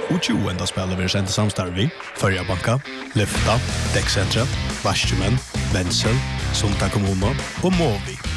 og 20 enda spiller vi sendt samstarv vi, Førjabanka, Lyfta, Däckcentra, Varsjumen, Wenzel, Sunta kommuner og Movi.